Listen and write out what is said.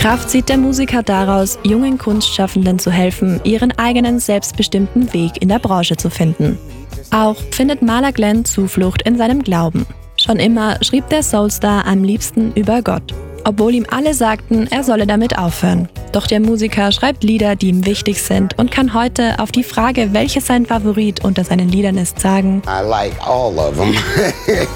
Kraft zieht der Musiker daraus, jungen Kunstschaffenden zu helfen, ihren eigenen selbstbestimmten Weg in der Branche zu finden. Auch findet Maler Glenn Zuflucht in seinem Glauben. Schon immer schrieb der Soulstar am liebsten über Gott, obwohl ihm alle sagten, er solle damit aufhören. Doch der Musiker schreibt Lieder, die ihm wichtig sind und kann heute auf die Frage, welches sein Favorit unter seinen Liedern ist, sagen: I like all of them.